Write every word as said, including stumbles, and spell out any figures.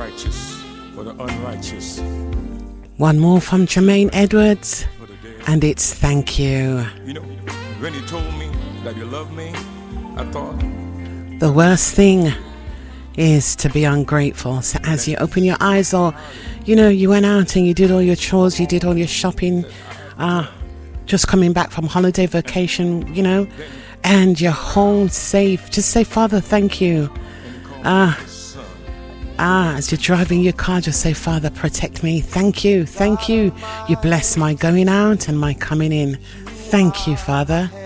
righteous for the unrighteous. One more from Jermaine Edwards, and it's thank you. You know, when you told me that you love me, I thought the worst thing is to be ungrateful. So as you open your eyes, or you know, you went out and you did all your chores, you did all your shopping, uh, just coming back from holiday vacation, you know, and you're home safe, just say, Father, thank you. Ah, ah, as you're driving your car, just say, Father, protect me. Thank you, thank you. You bless my going out and my coming in. Thank you, Father.